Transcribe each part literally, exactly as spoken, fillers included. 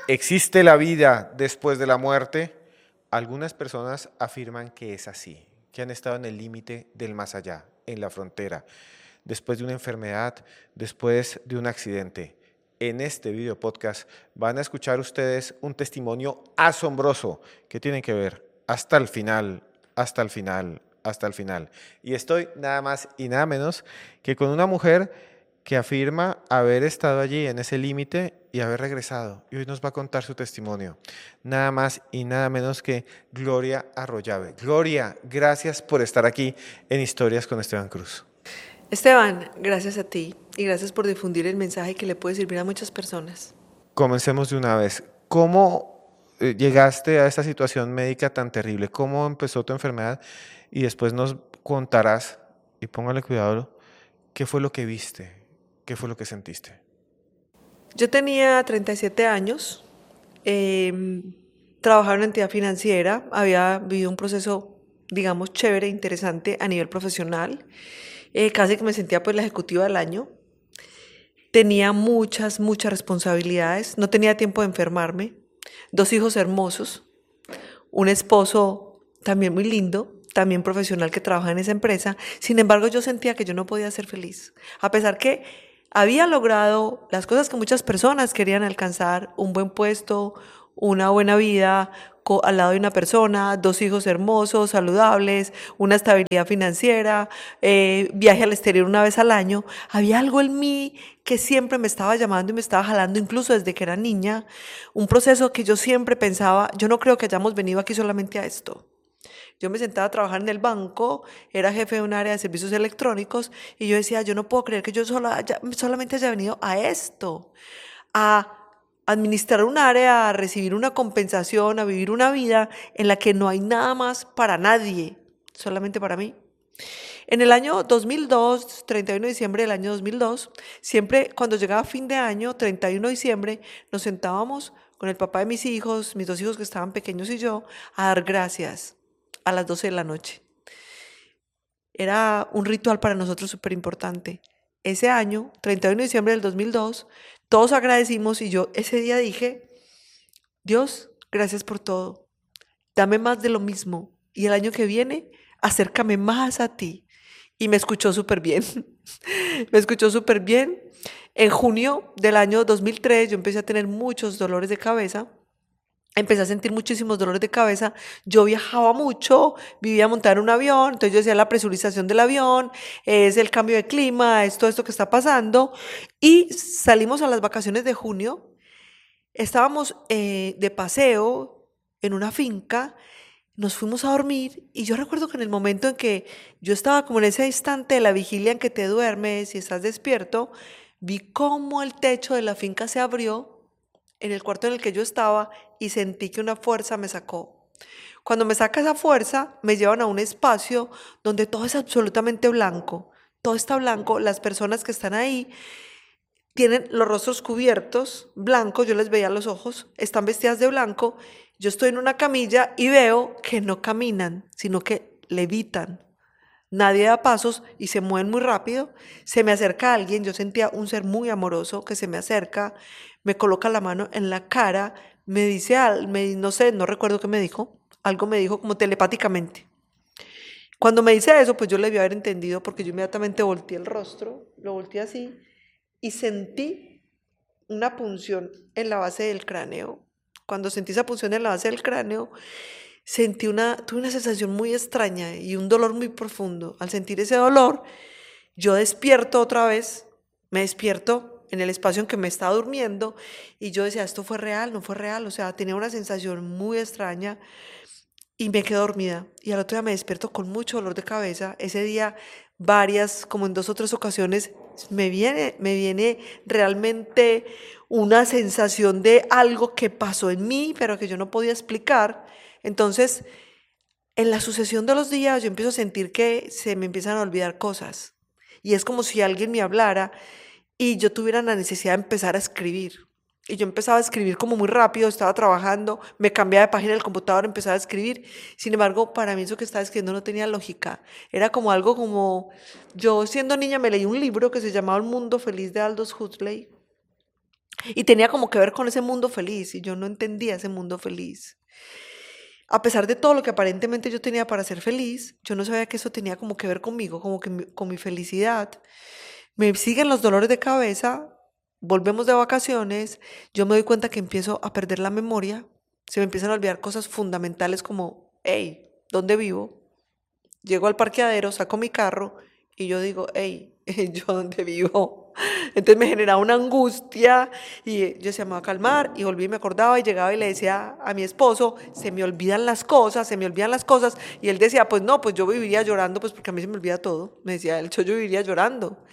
¿Existe la vida después de la muerte? Algunas personas afirman que es así, que han estado en el límite del más allá, en la frontera, después de una enfermedad, después de un accidente. En este video podcast van a escuchar ustedes un testimonio asombroso que tienen que ver hasta el final, hasta el final, hasta el final. Y estoy nada más y nada menos que con una mujer que afirma haber estado allí en ese límite y haber regresado. Y hoy nos va a contar su testimonio. Nada más y nada menos que Gloria Arroyave. Gloria, gracias por estar aquí en Historias con Esteban Cruz. Esteban, gracias a ti y gracias por difundir el mensaje que le puede servir a muchas personas. Comencemos de una vez. ¿Cómo eh, llegaste a esta situación médica tan terrible? ¿Cómo empezó tu enfermedad? Y después nos contarás, y póngale cuidado, qué fue lo que viste, qué fue lo que sentiste. Yo tenía treinta y siete años, eh, trabajaba en una entidad financiera, había vivido un proceso, digamos, chévere, interesante a nivel profesional. Eh, casi que me sentía pues la ejecutiva del año. Tenía muchas, muchas responsabilidades, no tenía tiempo de enfermarme, dos hijos hermosos, un esposo también muy lindo, también profesional que trabaja en esa empresa. Sin embargo, yo sentía que yo no podía ser feliz, a pesar que había logrado las cosas que muchas personas querían alcanzar: un buen puesto, una buena vida al lado de una persona, dos hijos hermosos, saludables, una estabilidad financiera, eh, viaje al exterior una vez al año. Había algo en mí que siempre me estaba llamando y me estaba jalando, incluso desde que era niña. Un proceso que yo siempre pensaba: yo no creo que hayamos venido aquí solamente a esto. Yo me sentaba a trabajar en el banco, era jefe de un área de servicios electrónicos, y yo decía: yo no puedo creer que yo solo haya, solamente haya venido a esto, a administrar un área, a recibir una compensación, a vivir una vida en la que no hay nada más para nadie, solamente para mí. En el año dos mil dos, treinta y uno de diciembre del año dos mil dos, siempre cuando llegaba fin de año, treinta y uno de diciembre, nos sentábamos con el papá de mis hijos, mis dos hijos que estaban pequeños y yo, a dar gracias a las doce de la noche. Era un ritual para nosotros súper importante. Ese año, treinta y uno de diciembre del dos mil dos, todos agradecimos y yo ese día dije: Dios, gracias por todo. Dame más de lo mismo. Y el año que viene, acércame más a ti. Y me escuchó súper bien. me escuchó súper bien. En junio del año dos mil tres, yo empecé a tener muchos dolores de cabeza. Empecé a sentir muchísimos dolores de cabeza. Yo viajaba mucho, vivía montada en un avión, entonces yo decía: la presurización del avión, es el cambio de clima, es todo esto que está pasando. Y salimos a las vacaciones de junio, estábamos eh, de paseo en una finca, nos fuimos a dormir, y yo recuerdo que en el momento en que yo estaba como en ese instante de la vigilia en que te duermes y estás despierto, vi cómo el techo de la finca se abrió en el cuarto en el que yo estaba, y sentí que una fuerza me sacó. Cuando me saca esa fuerza, me llevan a un espacio donde todo es absolutamente blanco. Todo está blanco. Las personas que están ahí tienen los rostros cubiertos, blancos, yo les veía los ojos, están vestidas de blanco. Yo estoy en una camilla y veo que no caminan, sino que levitan. Nadie da pasos y se mueven muy rápido. Se me acerca alguien, yo sentía un ser muy amoroso que se me acerca, me coloca la mano en la cara, me dice algo, me, no sé, no recuerdo qué me dijo, algo me dijo como telepáticamente. Cuando me dice eso, pues yo le debí haber entendido, porque yo inmediatamente volteé el rostro, lo volteé así, y sentí una punción en la base del cráneo. Cuando sentí esa punción en la base del cráneo, sentí una, tuve una sensación muy extraña y un dolor muy profundo. Al sentir ese dolor, yo despierto otra vez, me despierto en el espacio en que me estaba durmiendo, y yo decía: esto fue real, no fue real. O sea, tenía una sensación muy extraña y me quedé dormida. Y al otro día me despierto con mucho dolor de cabeza. Ese día, varias, como en dos o tres ocasiones, me viene, me viene realmente una sensación de algo que pasó en mí, pero que yo no podía explicar. Entonces, en la sucesión de los días, yo empiezo a sentir que se me empiezan a olvidar cosas. Y es como si alguien me hablara y yo tuviera la necesidad de empezar a escribir. Y yo empezaba a escribir como muy rápido, estaba trabajando, me cambiaba de página del computador, empezaba a escribir. Sin embargo, para mí eso que estaba escribiendo no tenía lógica. Era como algo como... Yo siendo niña me leí un libro que se llamaba El mundo feliz de Aldous Huxley. Y tenía como que ver con ese mundo feliz y yo no entendía ese mundo feliz. A pesar de todo lo que aparentemente yo tenía para ser feliz, yo no sabía que eso tenía como que ver conmigo, como que mi- con mi felicidad. Me siguen los dolores de cabeza, volvemos de vacaciones, yo me doy cuenta que empiezo a perder la memoria, se me empiezan a olvidar cosas fundamentales como, hey, ¿dónde vivo? Llego al parqueadero, saco mi carro y yo digo, hey, ¿yo dónde vivo? Entonces me generaba una angustia y yo decía, me voy a calmar y volví y me acordaba y llegaba y le decía a mi esposo, se me olvidan las cosas, se me olvidan las cosas. Y él decía, pues no, pues yo viviría llorando, pues porque a mí se me olvida todo. Me decía él, yo, yo viviría llorando.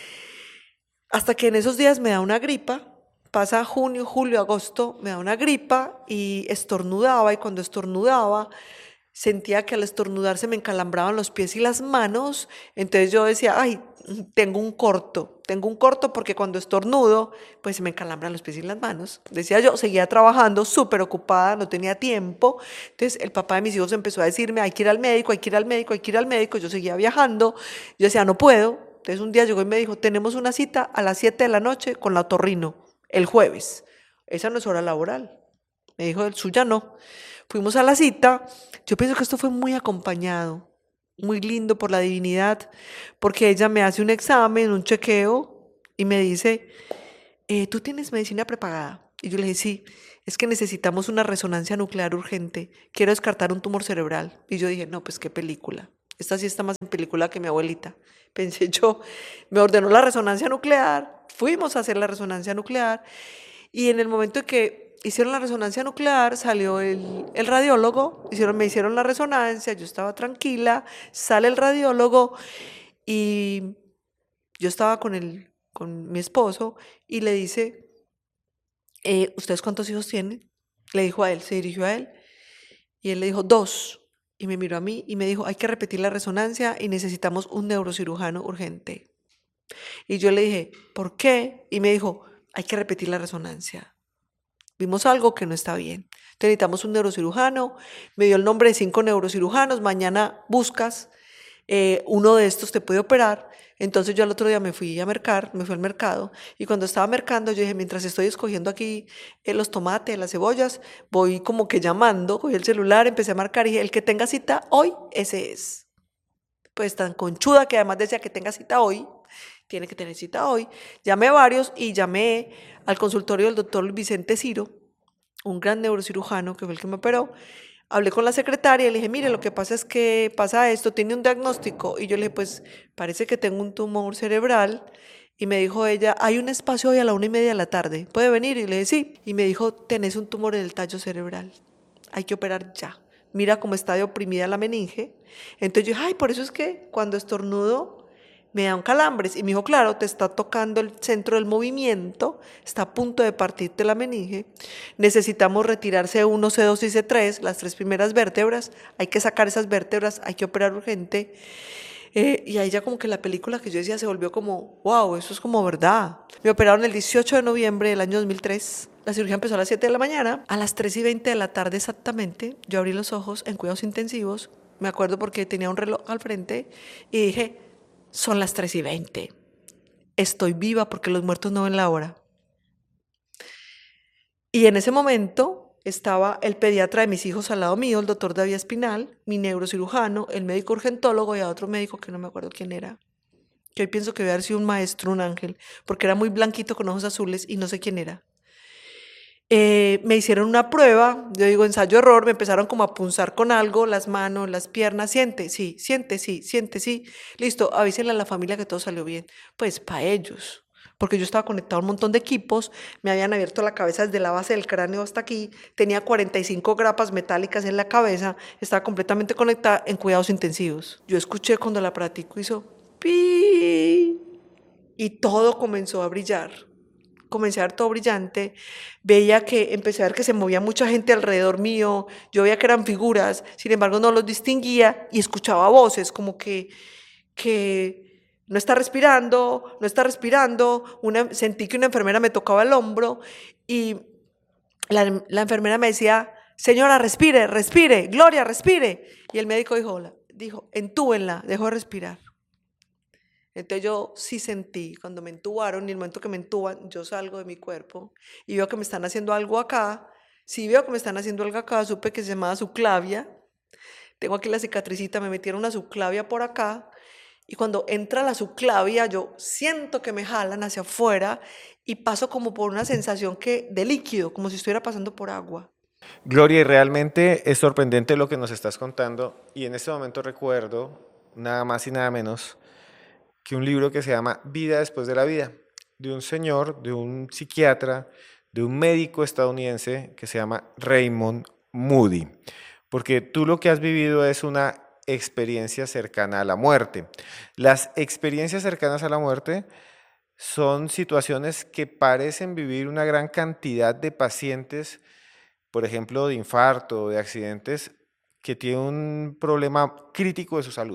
Hasta que en esos días me da una gripa, pasa junio, julio, agosto, me da una gripa y estornudaba y cuando estornudaba sentía que al estornudar se me encalambraban los pies y las manos, entonces yo decía, ay, tengo un corto, tengo un corto porque cuando estornudo, pues se me encalambran los pies y las manos. Decía yo, seguía trabajando, súper ocupada, no tenía tiempo. Entonces el papá de mis hijos empezó a decirme, hay que ir al médico, hay que ir al médico, hay que ir al médico. Yo seguía viajando, yo decía, no puedo. Entonces un día llegó y me dijo, tenemos una cita a las siete de la noche con la otorrino, el jueves. Esa no es hora laboral. Me dijo, el suya no. Fuimos a la cita. Yo pienso que esto fue muy acompañado, muy lindo por la divinidad, porque ella me hace un examen, un chequeo y me dice, eh, ¿tú tienes medicina prepagada? Y yo le dije, sí, es que necesitamos una resonancia nuclear urgente. Quiero descartar un tumor cerebral. Y yo dije, no, pues qué película. Esta sí está más en película que mi abuelita. Pensé yo, me ordenó la resonancia nuclear, fuimos a hacer la resonancia nuclear y en el momento en que hicieron la resonancia nuclear, salió el, el radiólogo, hicieron, me hicieron la resonancia, yo estaba tranquila, sale el radiólogo y yo estaba con, el, con mi esposo y le dice, eh, ¿ustedes cuántos hijos tienen? Le dijo a él, se dirigió a él y él le dijo, dos. Y me miró a mí y me dijo, hay que repetir la resonancia y necesitamos un neurocirujano urgente. Y yo le dije, ¿por qué? Y me dijo, hay que repetir la resonancia. Vimos algo que no está bien. Entonces necesitamos un neurocirujano. Me dio el nombre de cinco neurocirujanos. Mañana buscas, eh, uno de estos te puede operar. Entonces yo al otro día me fui a mercar, me fui al mercado y cuando estaba mercando yo dije, mientras estoy escogiendo aquí eh, los tomates, las cebollas, voy como que llamando, cogí el celular, empecé a marcar y dije, el que tenga cita hoy, ese es. Pues tan conchuda que además decía que tenga cita hoy, tiene que tener cita hoy. Llamé a varios y llamé al consultorio del doctor Vicente Ciro, un gran neurocirujano que fue el que me operó. Hablé con la secretaria y le dije, mire, lo que pasa es que pasa esto, tiene un diagnóstico. Y yo le dije, pues parece que tengo un tumor cerebral. Y me dijo ella, hay un espacio hoy a la una y media de la tarde, ¿puede venir? Y le dije, sí. Y me dijo, tenés un tumor en el tallo cerebral, hay que operar ya. Mira cómo está de oprimida la meninge. Entonces yo dije, ay, por eso es que cuando estornudo me dan calambres. Y me dijo, claro, te está tocando el centro del movimiento, está a punto de partirte la meninge. Necesitamos retirar C uno, C dos y C tres, las tres primeras vértebras. Hay que sacar esas vértebras, hay que operar urgente. Eh, y ahí ya como que la película que yo decía se volvió como, wow, eso es como verdad. Me operaron el dieciocho de noviembre del año dos mil tres. La cirugía empezó a las siete de la mañana. A las tres y veinte de la tarde exactamente, yo abrí los ojos en cuidados intensivos. Me acuerdo porque tenía un reloj al frente y dije, son las tres y veinte. Estoy viva porque los muertos no ven la hora. Y en ese momento estaba el pediatra de mis hijos al lado mío, el doctor David Espinal, mi neurocirujano, el médico urgentólogo y a otro médico que no me acuerdo quién era, que hoy pienso que debe haber sido un maestro, un ángel, porque era muy blanquito con ojos azules y no sé quién era. Eh, me hicieron una prueba, yo digo ensayo-error, me empezaron como a punzar con algo, las manos, las piernas, siente, sí, siente, sí, siente, sí. Listo, avísenle a la familia que todo salió bien. Pues para ellos, porque yo estaba conectado a un montón de equipos, me habían abierto la cabeza desde la base del cráneo hasta aquí, tenía cuarenta y cinco grapas metálicas en la cabeza, estaba completamente conectada en cuidados intensivos. Yo escuché cuando el aparatico hizo pi y todo comenzó a brillar. Comencé a ver todo brillante, veía que, empecé a ver que se movía mucha gente alrededor mío, yo veía que eran figuras, sin embargo no los distinguía y escuchaba voces como que, que no está respirando, no está respirando, una, sentí que una enfermera me tocaba el hombro y la, la enfermera me decía, señora, respire, respire, Gloria, respire, y el médico dijo, dijo entúbenla, dejó de respirar. Entonces yo sí sentí, cuando me entubaron, y el momento que me entuban, yo salgo de mi cuerpo y veo que me están haciendo algo acá. Si veo que me están haciendo algo acá, supe que se llamaba subclavia. Tengo aquí la cicatricita, me metieron una subclavia por acá. Y cuando entra la subclavia, yo siento que me jalan hacia afuera y paso como por una sensación que, de líquido, como si estuviera pasando por agua. Gloria, y realmente es sorprendente lo que nos estás contando. Y en este momento recuerdo, nada más y nada menos, que un libro que se llama Vida después de la vida, de un señor, de un psiquiatra, de un médico estadounidense que se llama Raymond Moody. Porque tú lo que has vivido es una experiencia cercana a la muerte. Las experiencias cercanas a la muerte son situaciones que parecen vivir una gran cantidad de pacientes, por ejemplo, de infarto, de accidentes, que tienen un problema crítico de su salud.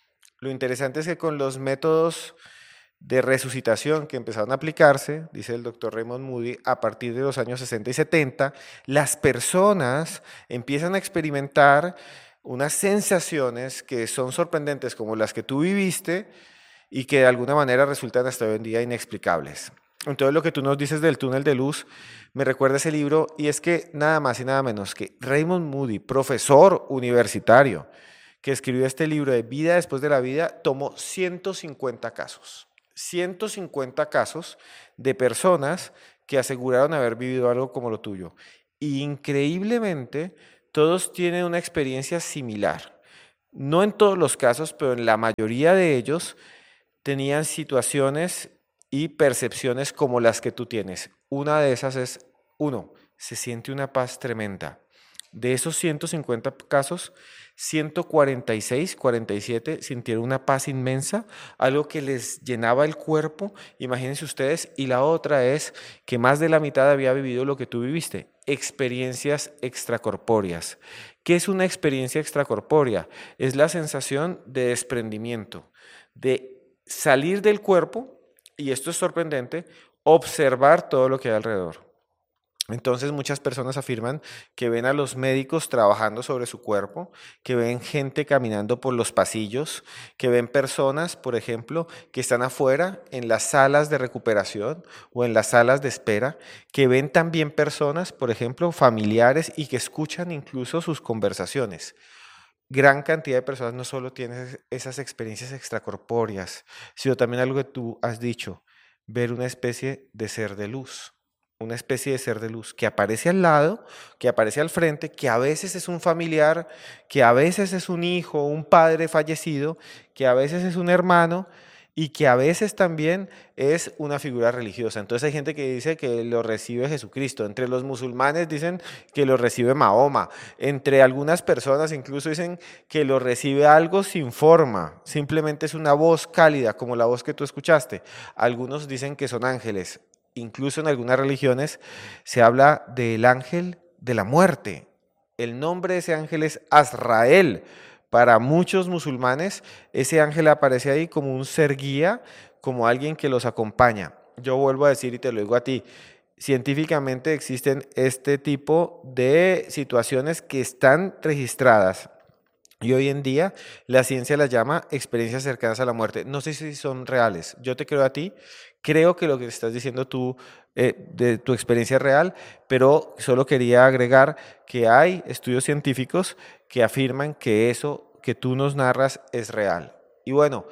Lo interesante es que con los métodos de resucitación que empezaron a aplicarse, dice el doctor Raymond Moody, a partir de los años sesenta y setenta, las personas empiezan a experimentar unas sensaciones que son sorprendentes como las que tú viviste y que de alguna manera resultan hasta hoy en día inexplicables. Entonces lo que tú nos dices del túnel de luz me recuerda ese libro, y es que nada más y nada menos que Raymond Moody, profesor universitario, que escribió este libro de Vida después de la vida, tomó ciento cincuenta casos. ciento cincuenta casos de personas que aseguraron haber vivido algo como lo tuyo. Y increíblemente, todos tienen una experiencia similar. No en todos los casos, pero en la mayoría de ellos tenían situaciones y percepciones como las que tú tienes. Una de esas es, uno, se siente una paz tremenda. De esos ciento cincuenta casos, ciento cuarenta y seis, cuarenta y siete sintieron una paz inmensa, algo que les llenaba el cuerpo, imagínense ustedes, y la otra es que más de la mitad había vivido lo que tú viviste, experiencias extracorpóreas. ¿Qué es una experiencia extracorpórea? Es la sensación de desprendimiento, de salir del cuerpo, y esto es sorprendente, observar todo lo que hay alrededor. Entonces muchas personas afirman que ven a los médicos trabajando sobre su cuerpo, que ven gente caminando por los pasillos, que ven personas, por ejemplo, que están afuera en las salas de recuperación o en las salas de espera, que ven también personas, por ejemplo, familiares, y que escuchan incluso sus conversaciones. Gran cantidad de personas no solo tienen esas experiencias extracorpóreas, sino también algo que tú has dicho, ver una especie de ser de luz, una especie de ser de luz que aparece al lado, que aparece al frente, que a veces es un familiar, que a veces es un hijo, un padre fallecido, que a veces es un hermano, y que a veces también es una figura religiosa. Entonces hay gente que dice que lo recibe Jesucristo. Entre los musulmanes dicen que lo recibe Mahoma. Entre algunas personas incluso dicen que lo recibe algo sin forma. Simplemente es una voz cálida, como la voz que tú escuchaste. Algunos dicen que son ángeles. Incluso en algunas religiones se habla del ángel de la muerte. El nombre de ese ángel es Azrael. Para muchos musulmanes, ese ángel aparece ahí como un ser guía, como alguien que los acompaña. Yo vuelvo a decir y te lo digo a ti, científicamente existen este tipo de situaciones que están registradas. Y hoy en día la ciencia las llama experiencias cercanas a la muerte. No sé si son reales. Yo te creo a ti. Creo que lo que estás diciendo tú eh, de tu experiencia es real, pero solo quería agregar que hay estudios científicos que afirman que eso que tú nos narras es real. Y bueno,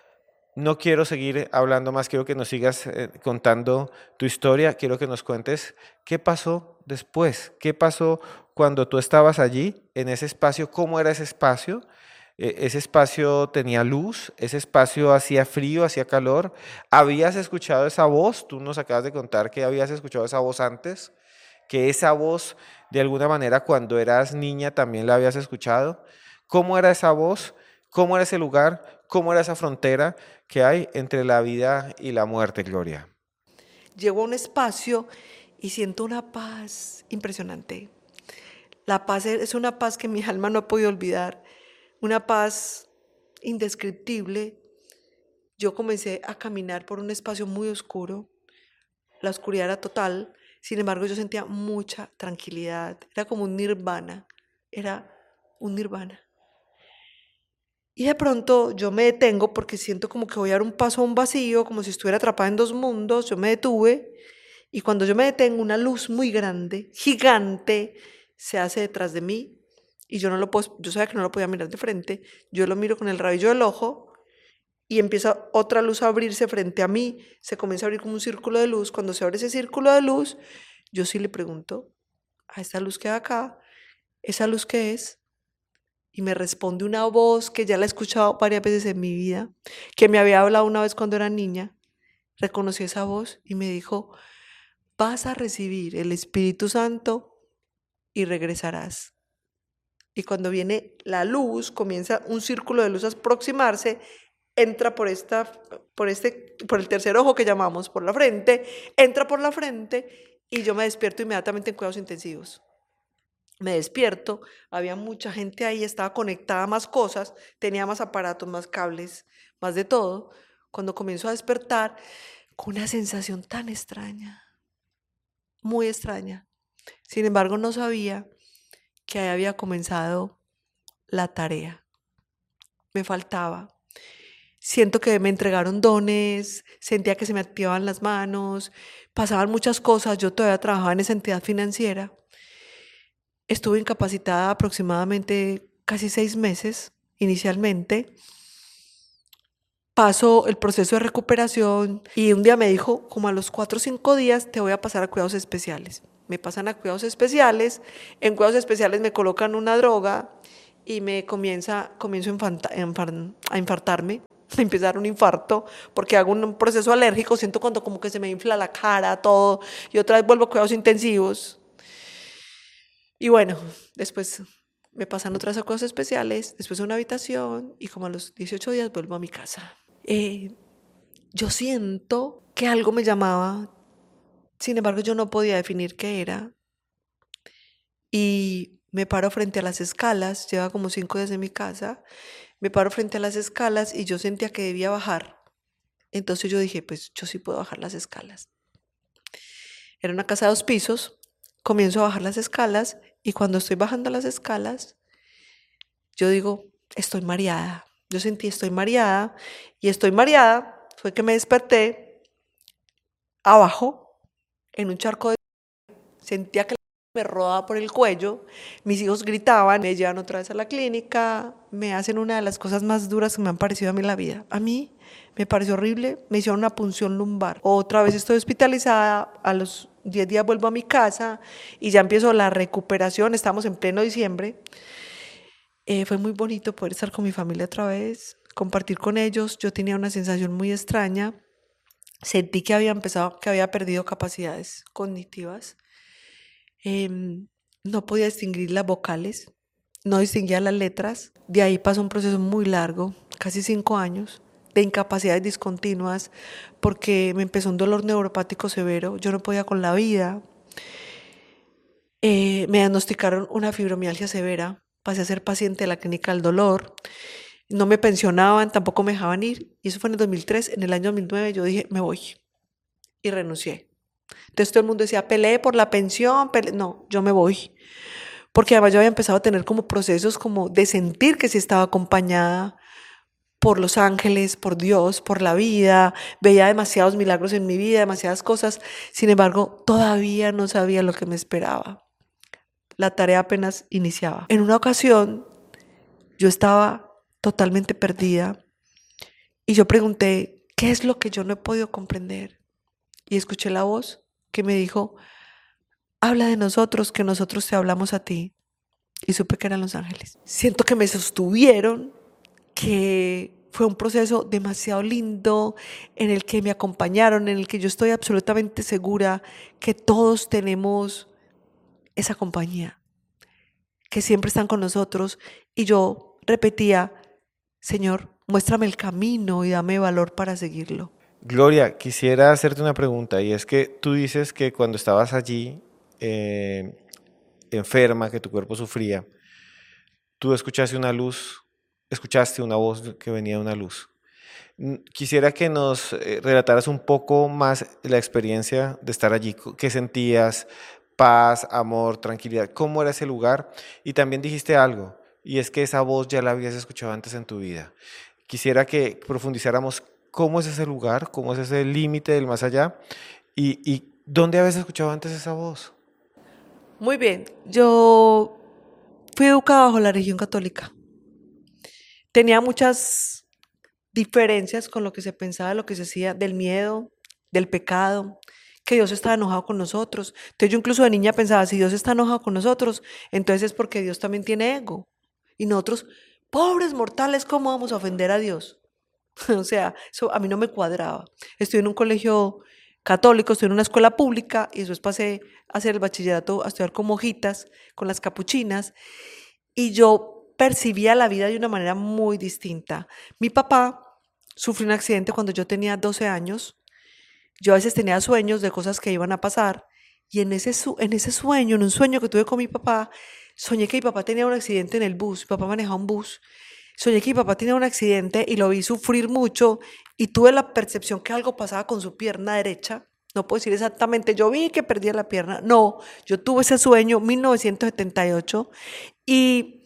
no quiero seguir hablando más, quiero que nos sigas eh, contando tu historia, quiero que nos cuentes qué pasó después, qué pasó cuando tú estabas allí, en ese espacio, cómo era ese espacio. Eh, ese espacio tenía luz, ese espacio hacía frío, hacía calor. ¿Habías escuchado esa voz? Tú nos acabas de contar que habías escuchado esa voz antes, que esa voz de alguna manera cuando eras niña también la habías escuchado. ¿Cómo era esa voz? ¿Cómo era ese lugar? ¿Cómo era esa frontera que hay entre la vida y la muerte, Gloria? Llego a un espacio y siento una paz impresionante. La paz es una paz que mi alma no ha podido olvidar, una paz indescriptible. Yo comencé a caminar por un espacio muy oscuro, la oscuridad era total, sin embargo yo sentía mucha tranquilidad, era como un nirvana, era un nirvana. Y de pronto yo me detengo porque siento como que voy a dar un paso a un vacío, como si estuviera atrapada en dos mundos. Yo me detuve y cuando yo me detengo, una luz muy grande, gigante, se hace detrás de mí y yo no lo puedo, yo sabía que no lo podía mirar de frente. Yo lo miro con el rabillo del ojo y empieza otra luz a abrirse frente a mí. Se comienza a abrir como un círculo de luz. Cuando se abre ese círculo de luz, yo sí le pregunto a esta luz que hay acá, ¿esa luz qué es? Y me responde una voz que ya la he escuchado varias veces en mi vida, que me había hablado una vez cuando era niña. Reconocí esa voz y me dijo, vas a recibir el Espíritu Santo y regresarás. Y cuando viene la luz, comienza un círculo de luz a aproximarse, entra por, esta, por, este, por el tercer ojo que llamamos, por la frente, entra por la frente y yo me despierto inmediatamente en cuidados intensivos. Me despierto, había mucha gente ahí, estaba conectada a más cosas, tenía más aparatos, más cables, más de todo. Cuando comienzo a despertar, con una sensación tan extraña, muy extraña. Sin embargo, no sabía que ahí había comenzado la tarea. Me faltaba. Siento que me entregaron dones, sentía que se me activaban las manos, pasaban muchas cosas. Yo todavía trabajaba en esa entidad financiera. Estuve incapacitada aproximadamente casi seis meses inicialmente. Paso el proceso de recuperación y un día me dijo, como a los cuatro o cinco días te voy a pasar a cuidados especiales. Me pasan a cuidados especiales, en cuidados especiales me colocan una droga y me comienza, comienzo a, infanta, a infartarme, me empieza a dar un infarto porque hago un proceso alérgico, siento cuando como que se me infla la cara, todo, y otra vez vuelvo a cuidados intensivos. Y bueno, después me pasan otras cosas especiales, después a una habitación y como a los dieciocho días vuelvo a mi casa. Eh, yo siento que algo me llamaba, sin embargo yo no podía definir qué era. Y me paro frente a las escalas, lleva como cinco días en mi casa, me paro frente a las escalas y yo sentía que debía bajar. Entonces yo dije, pues yo sí puedo bajar las escalas. Era una casa de dos pisos, comienzo a bajar las escalas y cuando estoy bajando las escalas, yo digo, estoy mareada. Yo sentí, estoy mareada y estoy mareada, fue que me desperté abajo en un charco de... Sentía que me rodaba por el cuello, mis hijos gritaban, me llevan otra vez a la clínica, me hacen una de las cosas más duras que me han parecido a mí en la vida. A mí me pareció horrible, me hicieron una punción lumbar. Otra vez estoy hospitalizada, a los diez días vuelvo a mi casa y ya empiezo la recuperación, estamos en pleno diciembre. Eh, fue muy bonito poder estar con mi familia otra vez, compartir con ellos. Yo tenía una sensación muy extraña, sentí que había empezado, que había perdido capacidades cognitivas. Eh, no podía distinguir las vocales, no distinguía las letras. De ahí pasó un proceso muy largo, casi cinco años, de incapacidades discontinuas, porque me empezó un dolor neuropático severo, yo no podía con la vida. Eh, me diagnosticaron una fibromialgia severa, pasé a ser paciente de la clínica del dolor, no me pensionaban, tampoco me dejaban ir, y eso fue en el dos mil tres. En el año dos mil nueve yo dije, me voy, y renuncié. Entonces todo el mundo decía, peleé por la pensión, peleé. No, yo me voy. Porque además yo había empezado a tener como procesos como de sentir que sí estaba acompañada por los ángeles, por Dios, por la vida. Veía demasiados milagros en mi vida, demasiadas cosas. Sin embargo, todavía no sabía lo que me esperaba. La tarea apenas iniciaba. En una ocasión, yo estaba totalmente perdida y yo pregunté, ¿qué es lo que yo no he podido comprender? Y escuché la voz que me dijo, habla de nosotros, que nosotros te hablamos a ti. Y supe que eran los ángeles. Siento que me sostuvieron, que fue un proceso demasiado lindo en el que me acompañaron, en el que yo estoy absolutamente segura que todos tenemos esa compañía, que siempre están con nosotros. Y yo repetía, Señor, muéstrame el camino y dame valor para seguirlo. Gloria, quisiera hacerte una pregunta y es que tú dices que cuando estabas allí eh, enferma, que tu cuerpo sufría, tú escuchaste una luz, escuchaste una voz que venía de una luz. Quisiera que nos eh, relataras un poco más la experiencia de estar allí, qué sentías, paz, amor, tranquilidad, cómo era ese lugar. Y también dijiste algo, y es que esa voz ya la habías escuchado antes en tu vida. Quisiera que profundizáramos cómo es ese lugar, cómo es ese límite del más allá y, y dónde habías escuchado antes esa voz. Muy bien, yo fui educada bajo la religión católica. Tenía muchas diferencias con lo que se pensaba, lo que se hacía, del miedo, del pecado, que Dios estaba enojado con nosotros. Entonces yo incluso de niña pensaba, si Dios está enojado con nosotros, entonces es porque Dios también tiene ego. Y nosotros, pobres mortales, ¿cómo vamos a ofender a Dios? O sea, eso a mí no me cuadraba. Estoy en un colegio católico, estoy en una escuela pública y después pasé a hacer el bachillerato, a estudiar con monjitas, con las capuchinas, y yo percibía la vida de una manera muy distinta. Mi papá sufrió un accidente cuando yo tenía doce años. Yo a veces tenía sueños de cosas que iban a pasar y en ese, su- en ese sueño, en un sueño que tuve con mi papá, soñé que mi papá tenía un accidente en el bus. Mi papá manejaba un bus. Soñé que mi papá tenía un accidente y lo vi sufrir mucho y tuve la percepción que algo pasaba con su pierna derecha. No puedo decir exactamente, yo vi que perdía la pierna. No, yo tuve ese sueño en mil novecientos setenta y ocho y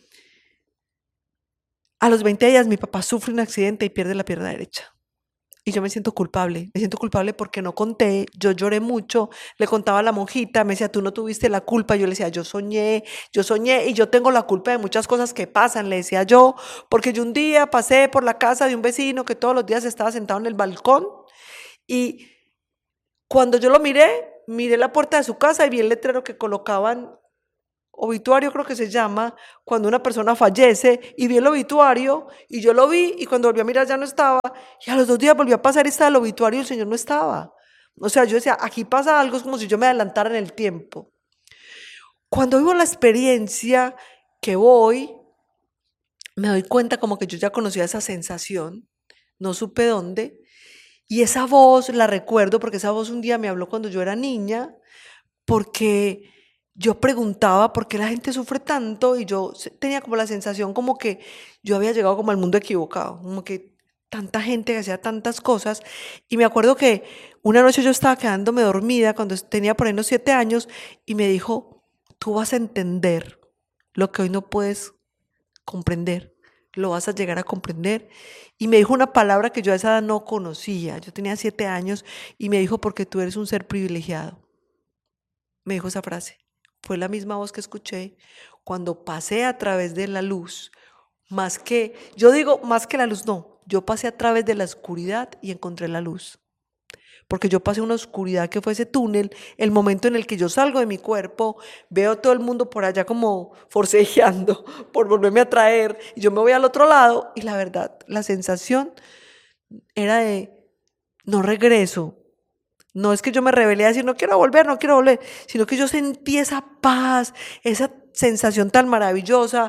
a los veinte días mi papá sufre un accidente y pierde la pierna derecha. Y yo me siento culpable, me siento culpable porque no conté, yo lloré mucho, le contaba a la monjita, me decía, tú no tuviste la culpa, yo le decía, yo soñé, yo soñé y yo tengo la culpa de muchas cosas que pasan, le decía yo, porque yo un día pasé por la casa de un vecino que todos los días estaba sentado en el balcón y cuando yo lo miré, miré la puerta de su casa y vi el letrero que colocaban, obituario creo que se llama, cuando una persona fallece, y vi el obituario y yo lo vi y cuando volví a mirar ya no estaba y a los dos días volví a pasar y estaba el obituario y el señor no estaba. O sea, yo decía, aquí pasa algo, es como si yo me adelantara en el tiempo. Cuando vivo la experiencia que voy, me doy cuenta como que yo ya conocía esa sensación, no supe dónde, y esa voz la recuerdo porque esa voz un día me habló cuando yo era niña, porque yo preguntaba por qué la gente sufre tanto y yo se- tenía como la sensación como que yo había llegado como al mundo equivocado, como que tanta gente que hacía tantas cosas. Y me acuerdo que una noche yo estaba quedándome dormida cuando es- tenía por ahí unos siete años y me dijo, tú vas a entender lo que hoy no puedes comprender, lo vas a llegar a comprender. Y me dijo una palabra que yo a esa edad no conocía, yo tenía siete años y me dijo, porque tú eres un ser privilegiado. Me dijo esa frase. Fue la misma voz que escuché cuando pasé a través de la luz. Más que, yo digo, más que la luz, no. Yo pasé a través de la oscuridad y encontré la luz. Porque yo pasé una oscuridad que fue ese túnel, el momento en el que yo salgo de mi cuerpo, veo todo el mundo por allá como forcejeando por volverme a traer, y yo me voy al otro lado, y la verdad, la sensación era de, no regreso. No es que yo me rebelé a decir, no quiero volver, no quiero volver, sino que yo sentí esa paz, esa sensación tan maravillosa,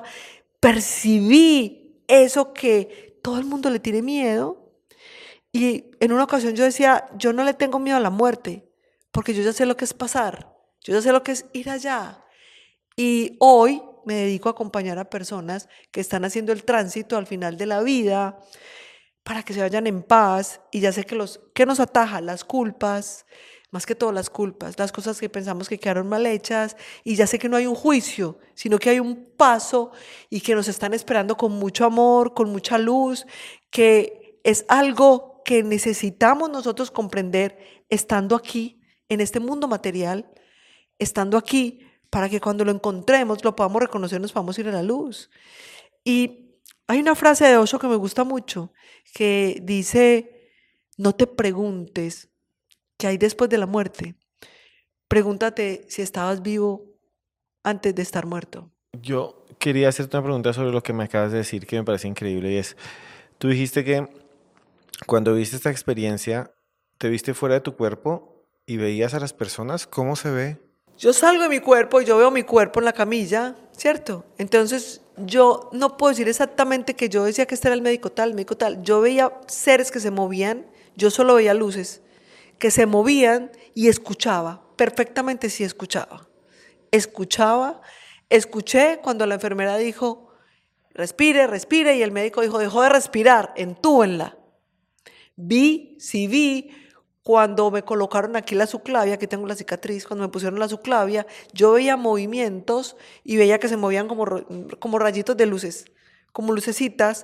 percibí eso que todo el mundo le tiene miedo. Y en una ocasión yo decía, yo no le tengo miedo a la muerte, porque yo ya sé lo que es pasar, yo ya sé lo que es ir allá. Y hoy me dedico a acompañar a personas que están haciendo el tránsito al final de la vida, para que se vayan en paz y ya sé que los que nos ataja las culpas, más que todo las culpas, las cosas que pensamos que quedaron mal hechas y ya sé que no hay un juicio, sino que hay un paso y que nos están esperando con mucho amor, con mucha luz, que es algo que necesitamos nosotros comprender estando aquí en este mundo material, estando aquí para que cuando lo encontremos lo podamos reconocer, nos podamos ir a la luz. Y hay una frase de Osho que me gusta mucho, que dice, no te preguntes qué hay después de la muerte. Pregúntate si estabas vivo antes de estar muerto. Yo quería hacerte una pregunta sobre lo que me acabas de decir que me parece increíble y es, tú dijiste que cuando viste esta experiencia, te viste fuera de tu cuerpo y veías a las personas, ¿cómo se ve? Yo salgo de mi cuerpo y yo veo mi cuerpo en la camilla, ¿cierto? Entonces yo no puedo decir exactamente que yo decía que este era el médico tal, el médico tal. Yo veía seres que se movían, yo solo veía luces, que se movían y escuchaba, perfectamente sí escuchaba. Escuchaba, escuché cuando la enfermera dijo, respire, respire, y el médico dijo, dejó de respirar, entúbenla. Vi, sí vi, Cuando me colocaron aquí la subclavia, aquí tengo la cicatriz, cuando me pusieron la subclavia, yo veía movimientos y veía que se movían como, como rayitos de luces, como lucecitas.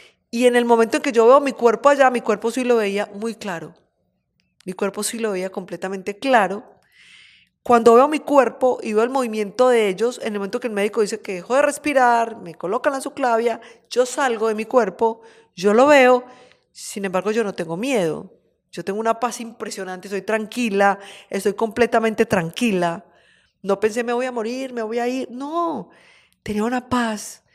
Y en el momento en que yo veo mi cuerpo allá, mi cuerpo sí lo veía muy claro. Mi cuerpo sí lo veía completamente claro. Cuando veo mi cuerpo y veo el movimiento de ellos, en el momento que el médico dice que dejo de respirar, me colocan la subclavia, yo salgo de mi cuerpo, yo lo veo, sin embargo yo no tengo miedo. Yo tengo una paz impresionante, estoy tranquila, estoy completamente tranquila. No pensé me voy a morir, me voy a ir. No, tenía una paz.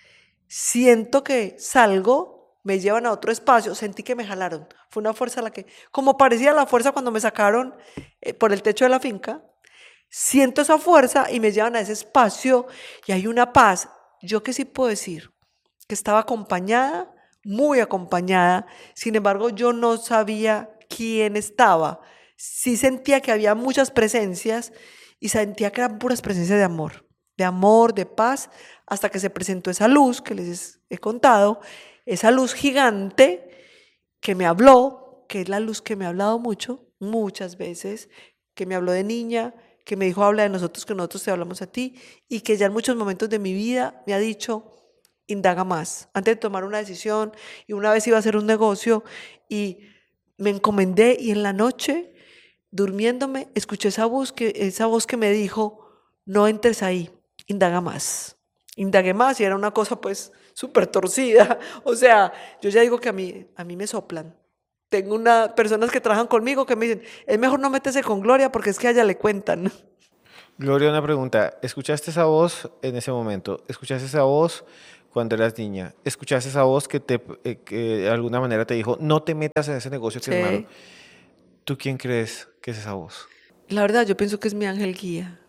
Siento que salgo, me llevan a otro espacio, sentí que me jalaron. Fue una fuerza la que, como parecía la fuerza cuando me sacaron eh, por el techo de la finca, siento esa fuerza y me llevan a ese espacio y hay una paz. Yo que sí puedo decir que estaba acompañada, muy acompañada, sin embargo yo no sabía quién estaba. Sí sentía que había muchas presencias y sentía que eran puras presencias de amor, de amor, de paz, hasta que se presentó esa luz que les he contado, esa luz gigante que me habló, que es la luz que me ha hablado mucho, muchas veces, que me habló de niña, que me dijo habla de nosotros, que nosotros te hablamos a ti, y que ya en muchos momentos de mi vida me ha dicho, indaga más, antes de tomar una decisión, y una vez iba a hacer un negocio, y me encomendé, y en la noche, durmiéndome, escuché esa voz que, esa voz que me dijo, no entres ahí, indaga más. Indagué más, y era una cosa pues súper torcida, o sea, yo ya digo que a mí, a mí me soplan. Tengo una, personas que trabajan conmigo que me dicen, es mejor no meterse con Gloria porque es que a ella le cuentan. Gloria, una pregunta. ¿Escuchaste esa voz en ese momento? ¿Escuchaste esa voz cuando eras niña? ¿Escuchaste esa voz que, te, eh, que de alguna manera te dijo, no te metas en ese negocio que es malo? Sí. ¿Tú quién crees que es esa voz? La verdad, yo pienso que es mi ángel guía,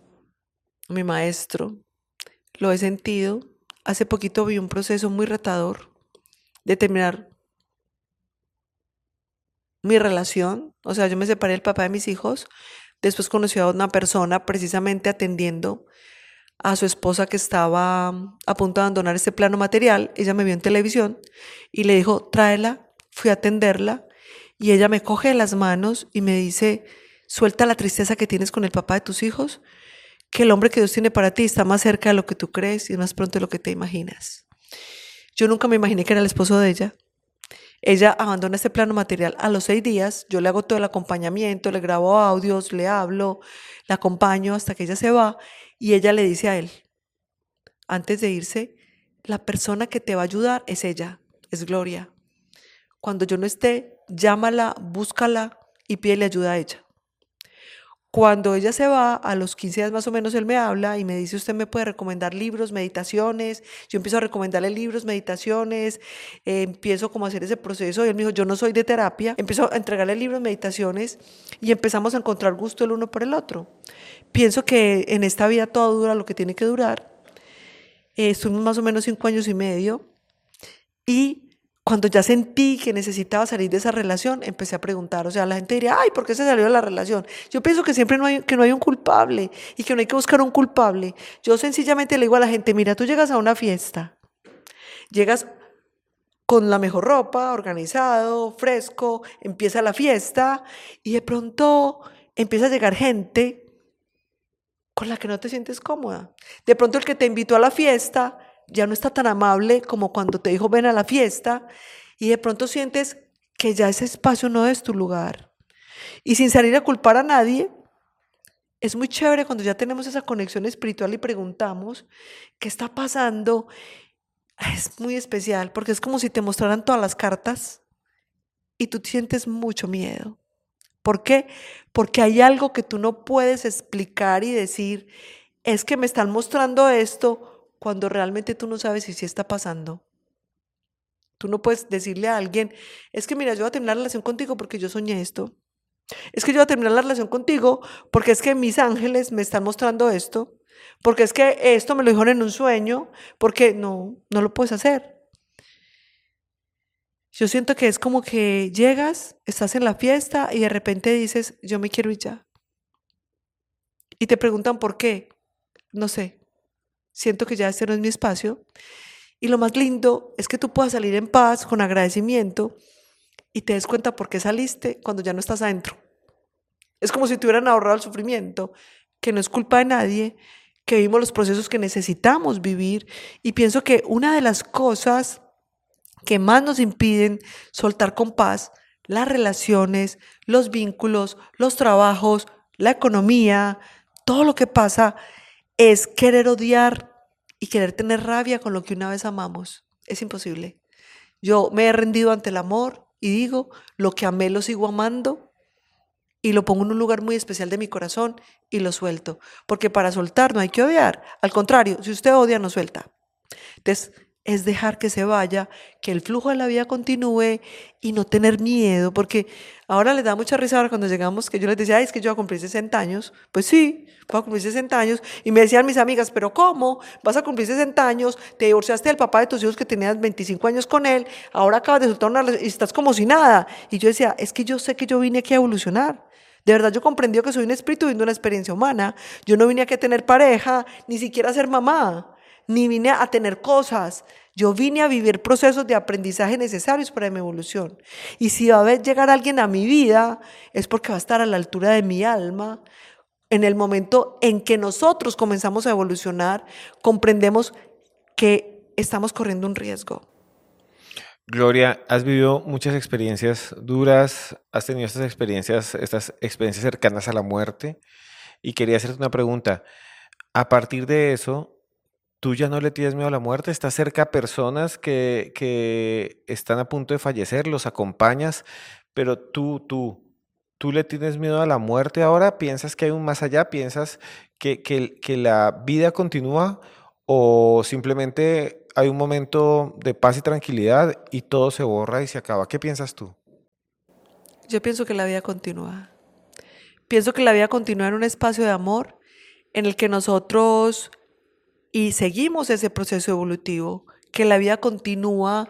mi maestro. Lo he sentido. Hace poquito vi un proceso muy retador de terminar mi relación. O sea, yo me separé del papá de mis hijos. Después conocí a una persona precisamente atendiendo a su esposa que estaba a punto de abandonar este plano material. Ella me vio en televisión y le dijo, tráela. Fui a atenderla y ella me coge de las manos y me dice, suelta la tristeza que tienes con el papá de tus hijos, que el hombre que Dios tiene para ti está más cerca de lo que tú crees y más pronto de lo que te imaginas. Yo nunca me imaginé que era el esposo de ella. Ella abandona este plano material a los seis días, yo le hago todo el acompañamiento, le grabo audios, le hablo, la acompaño hasta que ella se va y ella le dice a él, antes de irse, la persona que te va a ayudar es ella, es Gloria. Cuando yo no esté, llámala, búscala y pídele ayuda a ella. Cuando ella se va, a los quince días más o menos, él me habla y me dice, usted me puede recomendar libros, meditaciones. Yo empiezo a recomendarle libros, meditaciones, eh, empiezo como a hacer ese proceso y él me dijo, yo no soy de terapia. Empiezo a entregarle libros, meditaciones y empezamos a encontrar gusto el uno por el otro. Pienso que en esta vida todo dura lo que tiene que durar. Eh, estuvimos más o menos cinco años y medio y cuando ya sentí que necesitaba salir de esa relación, empecé a preguntar, o sea, la gente diría, ay, ¿por qué se salió de la relación? Yo pienso que siempre no hay, que no hay un culpable y que no hay que buscar un culpable. Yo sencillamente le digo a la gente, mira, tú llegas a una fiesta, llegas con la mejor ropa, organizado, fresco, empieza la fiesta y de pronto empieza a llegar gente con la que no te sientes cómoda. De pronto el que te invitó a la fiesta ya no está tan amable como cuando te dijo ven a la fiesta y de pronto sientes que ya ese espacio no es tu lugar. Y sin salir a culpar a nadie, es muy chévere cuando ya tenemos esa conexión espiritual y preguntamos qué está pasando. Es muy especial porque es como si te mostraran todas las cartas y tú sientes mucho miedo. ¿Por qué? Porque hay algo que tú no puedes explicar y decir, es que me están mostrando esto cuando realmente tú no sabes si sí está pasando. Tú no puedes decirle a alguien, es que mira, yo voy a terminar la relación contigo porque yo soñé esto. Es que yo voy a terminar la relación contigo porque es que mis ángeles me están mostrando esto. Porque es que esto me lo dijeron en un sueño. Porque no, no lo puedes hacer. Yo siento que es como que llegas, estás en la fiesta y de repente dices, yo me quiero ir ya. Y te preguntan por qué. No sé. Siento que ya este no es mi espacio. Y lo más lindo es que tú puedas salir en paz, con agradecimiento, y te des cuenta por qué saliste cuando ya no estás adentro. Es como si te hubieran ahorrado el sufrimiento, que no es culpa de nadie, que vivimos los procesos que necesitamos vivir. Y pienso que una de las cosas que más nos impiden soltar con paz las relaciones, los vínculos, los trabajos, la economía, todo lo que pasa, es querer odiar y querer tener rabia con lo que una vez amamos. Es imposible. Yo me he rendido ante el amor y digo, lo que amé lo sigo amando y lo pongo en un lugar muy especial de mi corazón y lo suelto. Porque para soltar no hay que odiar. Al contrario, si usted odia, no suelta. Entonces, es dejar que se vaya, que el flujo de la vida continúe y no tener miedo, porque ahora les da mucha risa ahora cuando llegamos, que yo les decía, ay, es que yo voy a cumplir sesenta años. Pues sí, voy a cumplir sesenta años. Y me decían mis amigas, ¿pero cómo? Vas a cumplir sesenta años, te divorciaste del papá de tus hijos que tenías veinticinco años con él, ahora acabas de soltar una relación y estás como si nada. Y yo decía, es que yo sé que yo vine aquí a evolucionar. De verdad, yo comprendí que soy un espíritu viviendo una experiencia humana. Yo no vine aquí a tener pareja, ni siquiera a ser mamá, ni vine a tener cosas. Yo vine a vivir procesos de aprendizaje necesarios para mi evolución. Y si va a llegar alguien a mi vida, es porque va a estar a la altura de mi alma. En el momento en que nosotros comenzamos a evolucionar, comprendemos que estamos corriendo un riesgo. Gloria, has vivido muchas experiencias duras, has tenido estas experiencias, estas experiencias cercanas a la muerte, y quería hacerte una pregunta. A partir de eso, ¿tú ya no le tienes miedo a la muerte? ¿Estás cerca a personas que, que están a punto de fallecer? ¿Los acompañas? Pero tú, tú, ¿tú le tienes miedo a la muerte ahora? ¿Piensas que hay un más allá? ¿Piensas que, que, que la vida continúa? ¿O simplemente hay un momento de paz y tranquilidad y todo se borra y se acaba? ¿Qué piensas tú? Yo pienso que la vida continúa. Pienso que la vida continúa en un espacio de amor en el que nosotros y seguimos ese proceso evolutivo, que la vida continúa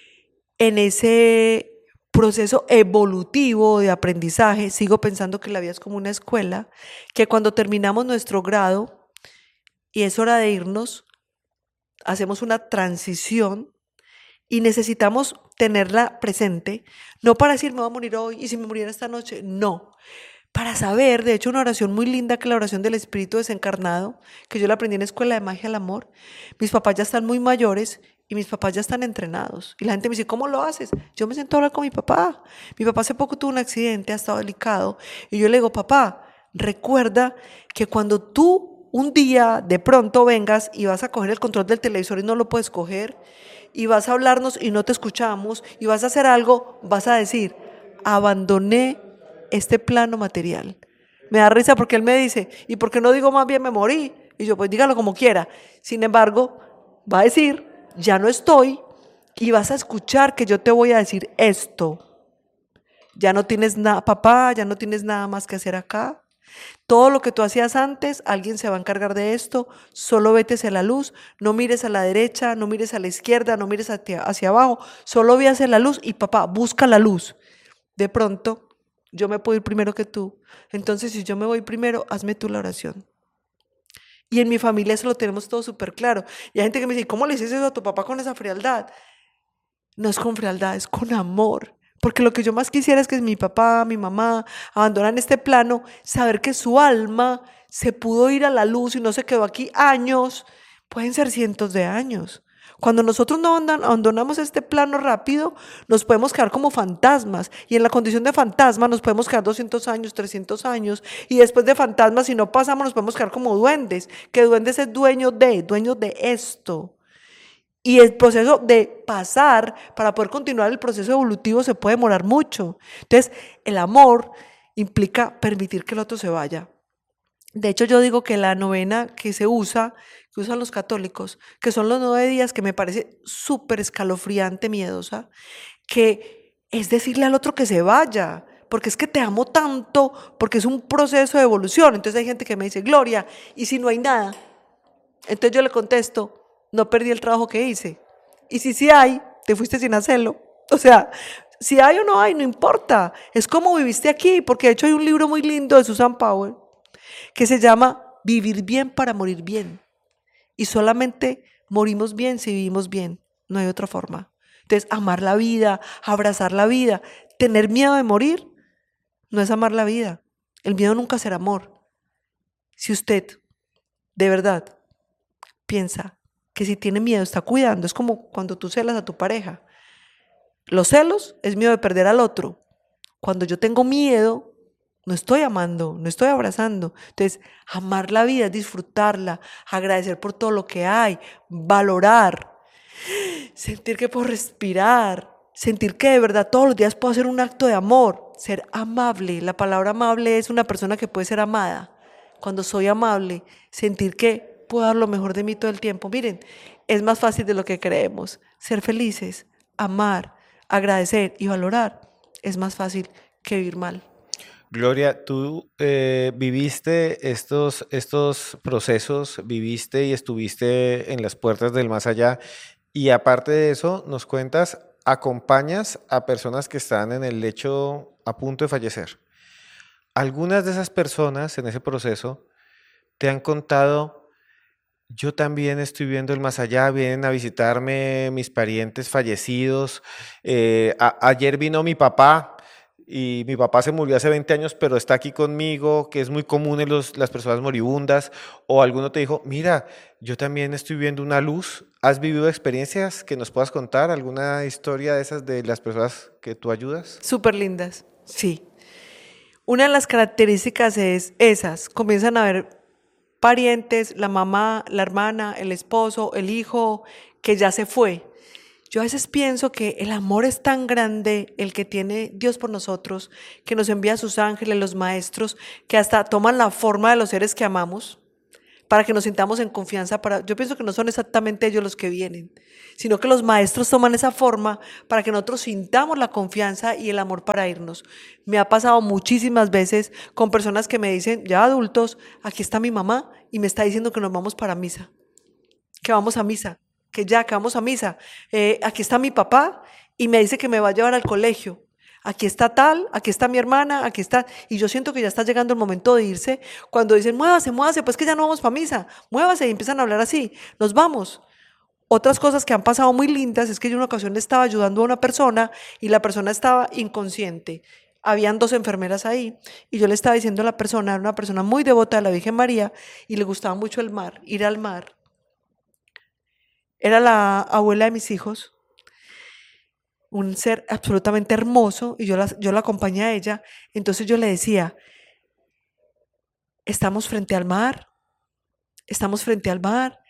en ese proceso evolutivo de aprendizaje. Sigo pensando que la vida es como una escuela, que cuando terminamos nuestro grado y es hora de irnos, hacemos una transición y necesitamos tenerla presente, no para decir me voy a morir hoy y si me muriera esta noche, no. Para saber, de hecho, una oración muy linda que la oración del Espíritu Desencarnado, que yo la aprendí en la Escuela de Magia del Amor. Mis papás ya están muy mayores y mis papás ya están entrenados. Y la gente me dice, ¿cómo lo haces? Yo me siento a hablar con mi papá. Mi papá hace poco tuvo un accidente, ha estado delicado. Y yo le digo, papá, recuerda que cuando tú un día de pronto vengas y vas a coger el control del televisor y no lo puedes coger, y vas a hablarnos y no te escuchamos, y vas a hacer algo, vas a decir, abandoné este plano material. Me da risa porque él me dice, ¿y por qué no digo más bien me morí? Y yo, pues dígalo como quiera. Sin embargo, va a decir, ya no estoy, y vas a escuchar que yo te voy a decir esto. Ya no tienes nada, papá, ya no tienes nada más que hacer acá. Todo lo que tú hacías antes, alguien se va a encargar de esto. Solo vete hacia la luz, no mires a la derecha, no mires a la izquierda, no mires hacia, hacia abajo. Solo ve hacia la luz y papá, busca la luz. De pronto, yo me puedo ir primero que tú. Entonces, si yo me voy primero, hazme tú la oración. Y en mi familia eso lo tenemos todo súper claro. Y hay gente que me dice, ¿cómo le dices eso a tu papá con esa frialdad? No es con frialdad, es con amor. Porque lo que yo más quisiera es que mi papá, mi mamá abandonan este plano, saber que su alma se pudo ir a la luz y no se quedó aquí años, pueden ser cientos de años. Cuando nosotros no abandonamos este plano rápido, nos podemos quedar como fantasmas. Y en la condición de fantasma nos podemos quedar doscientos años, trescientos años. Y después de fantasmas, si no pasamos, nos podemos quedar como duendes. Que duendes es dueño de, dueño de esto. Y el proceso de pasar para poder continuar el proceso evolutivo se puede demorar mucho. Entonces, el amor implica permitir que el otro se vaya. De hecho, yo digo que la novena que se usa, que usan los católicos, que son los nueve días, que me parece súper escalofriante, miedosa, que es decirle al otro que se vaya, porque es que te amo tanto, porque es un proceso de evolución. Entonces hay gente que me dice, Gloria, ¿y si no hay nada? Entonces yo le contesto, no perdí el trabajo que hice. Y si sí hay, te fuiste sin hacerlo. O sea, si hay o no hay, no importa. Es como viviste aquí, porque de hecho hay un libro muy lindo de Susan Powell que se llama Vivir bien para morir bien. Y solamente morimos bien si vivimos bien. No hay otra forma. Entonces, amar la vida, abrazar la vida, tener miedo de morir, no es amar la vida. El miedo nunca será amor. Si usted de verdad piensa que si tiene miedo está cuidando, es como cuando tú celas a tu pareja. Los celos es miedo de perder al otro. Cuando yo tengo miedo, no estoy amando, no estoy abrazando. Entonces, amar la vida, disfrutarla, agradecer por todo lo que hay, valorar, sentir que puedo respirar, sentir que de verdad todos los días puedo hacer un acto de amor, ser amable. La palabra amable es una persona que puede ser amada. Cuando soy amable, sentir que puedo dar lo mejor de mí todo el tiempo. Miren, es más fácil de lo que creemos. Ser felices, amar, agradecer y valorar es más fácil que vivir mal. Gloria, tú eh, viviste estos, estos procesos, viviste y estuviste en las puertas del más allá y aparte de eso, nos cuentas, acompañas a personas que están en el lecho a punto de fallecer. Algunas de esas personas en ese proceso te han contado, yo también estoy viendo el más allá, vienen a visitarme mis parientes fallecidos. Eh, a- ayer vino mi papá y mi papá se murió hace veinte años, pero está aquí conmigo, que es muy común en los- las personas moribundas. O alguno te dijo, mira, yo también estoy viendo una luz. ¿Has vivido experiencias que nos puedas contar? ¿Alguna historia de esas de las personas que tú ayudas? Súper lindas, sí. Una de las características es esas. Comienzan a haber parientes, la mamá, la hermana, el esposo, el hijo, que ya se fue. Yo a veces pienso que el amor es tan grande, el que tiene Dios por nosotros, que nos envía a sus ángeles, los maestros, que hasta toman la forma de los seres que amamos para que nos sintamos en confianza. Para, yo pienso que no son exactamente ellos los que vienen, sino que los maestros toman esa forma para que nosotros sintamos la confianza y el amor para irnos. Me ha pasado muchísimas veces con personas que me dicen, ya adultos, aquí está mi mamá y me está diciendo que nos vamos para misa, que vamos a misa, que ya, que vamos a misa. Eh, aquí está mi papá y me dice que me va a llevar al colegio. Aquí está tal, aquí está mi hermana, aquí está. Y yo siento que ya está llegando el momento de irse. Cuando dicen, muévase, muévase, pues que ya no vamos para misa, muévase, y empiezan a hablar así, nos vamos. Otras cosas que han pasado muy lindas es que yo en una ocasión le estaba ayudando a una persona y la persona estaba inconsciente. Habían dos enfermeras ahí y yo le estaba diciendo a la persona, era una persona muy devota de la Virgen María y le gustaba mucho el mar, ir al mar. Era la abuela de mis hijos, un ser absolutamente hermoso, y yo la, yo la acompañé a ella. Entonces yo le decía, estamos frente al mar, estamos frente al mar,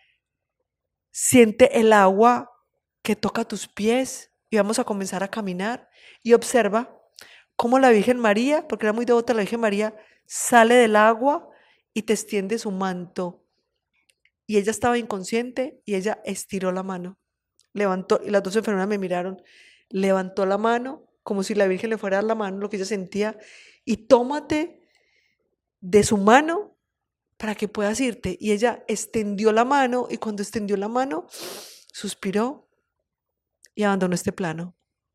siente el agua que toca tus pies y vamos a comenzar a caminar y observa cómo la Virgen María, porque era muy devota la Virgen María, sale del agua y te extiende su manto. Y ella estaba inconsciente y ella estiró la mano. Levantó, y las dos enfermeras me miraron, levantó la mano, como si la Virgen le fuera a dar la mano, lo que ella sentía, y tómate de su mano para que puedas irte. Y ella extendió la mano, y cuando extendió la mano, suspiró y abandonó este plano.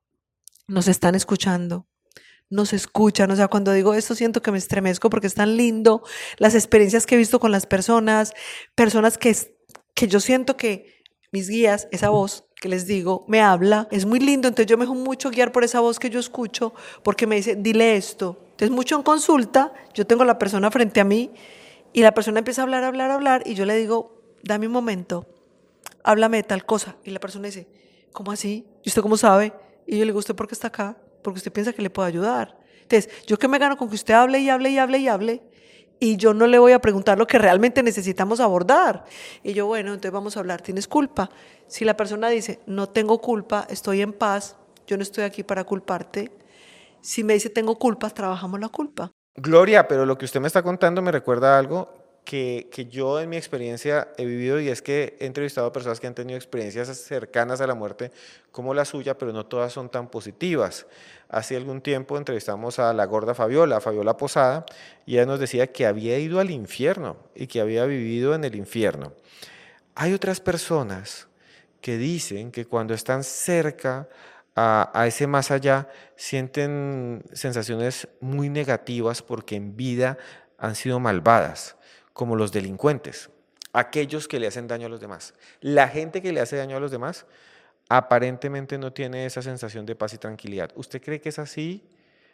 Nos están escuchando, nos escuchan, o sea, cuando digo esto siento que me estremezco porque es tan lindo, las experiencias que he visto con las personas, personas que, que yo siento que mis guías, esa voz que les digo, me habla, es muy lindo, entonces yo me dejo mucho guiar por esa voz que yo escucho, porque me dice, dile esto. Entonces mucho en consulta, yo tengo a la persona frente a mí y la persona empieza a hablar, hablar, hablar y yo le digo, dame un momento, háblame de tal cosa. Y la persona dice, ¿cómo así? ¿Y usted cómo sabe? Y yo le digo, ¿usted por qué está acá? Porque usted piensa que le puedo ayudar. Entonces, ¿yo qué me gano con que usted hable y hable y hable y hable? Y yo no le voy a preguntar lo que realmente necesitamos abordar. Y yo, bueno, entonces vamos a hablar. ¿Tienes culpa? Si la persona dice, no tengo culpa, estoy en paz, yo no estoy aquí para culparte. Si me dice, tengo culpa, trabajamos la culpa. Gloria, pero lo que usted me está contando me recuerda a algo que, que yo en mi experiencia he vivido y es que he entrevistado a personas que han tenido experiencias cercanas a la muerte como la suya, pero no todas son tan positivas. Hace algún tiempo entrevistamos a la gorda Fabiola, Fabiola Posada, y ella nos decía que había ido al infierno y que había vivido en el infierno. Hay otras personas que dicen que cuando están cerca a, a ese más allá sienten sensaciones muy negativas porque en vida han sido malvadas, como los delincuentes, aquellos que le hacen daño a los demás. La gente que le hace daño a los demás aparentemente no tiene esa sensación de paz y tranquilidad. ¿Usted cree que es así?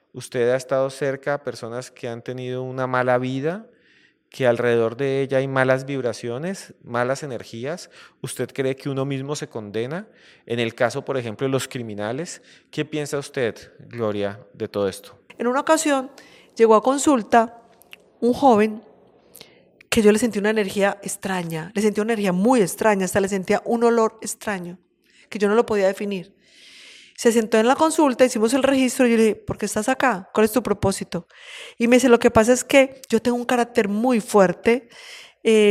Usted ha estado cerca a personas que han tenido una mala vida, que alrededor de ella hay malas vibraciones, malas energías. ¿Usted cree que uno mismo se condena? En el caso, por ejemplo, de los criminales, ¿qué piensa usted, Gloria, de todo esto? En una ocasión llegó a consulta un joven que yo le sentí una energía extraña, le sentí una energía muy extraña, hasta le sentía un olor extraño, que yo no lo podía definir. Se sentó en la consulta, hicimos el registro y yo le dije, ¿por qué estás acá? ¿Cuál es tu propósito? Y me dice, lo que pasa es que yo tengo un carácter muy fuerte, eh,